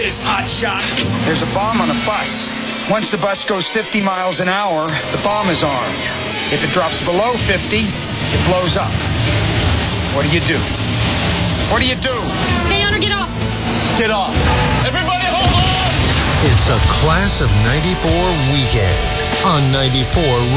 this hotshot? There's a bomb on a bus. Once the bus goes 50 miles an hour, the bomb is armed. If it drops below 50, it blows up. What do you do? What do you do? Stay on or get off. Get off. Everybody hold on! It's a Class of 94 weekend on 94